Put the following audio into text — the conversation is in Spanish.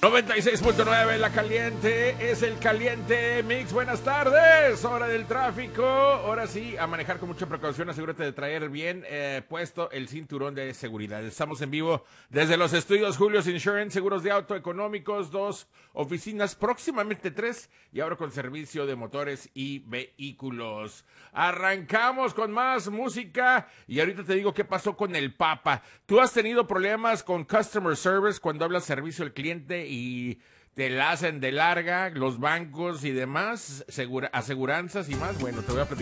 96.9, La Caliente, es el Caliente Mix. Buenas tardes, hora del tráfico. Ahora sí, a manejar con mucha precaución. Asegúrate de traer bien puesto el cinturón de seguridad. Estamos en vivo desde los estudios Julio's Insurance, seguros de auto económicos, 2 oficinas, próximamente 3, y ahora con servicio de motores y vehículos. Arrancamos con más música y ahorita te digo qué pasó con el Papa. ¿Tú has tenido problemas con customer service cuando hablas servicio al cliente y te la hacen de larga, los bancos y demás, aseguranzas y más? Bueno, te voy a platicar